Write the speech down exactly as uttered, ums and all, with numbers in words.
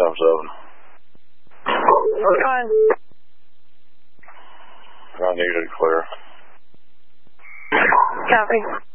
seven seven. Fine. I need it clear. Copy.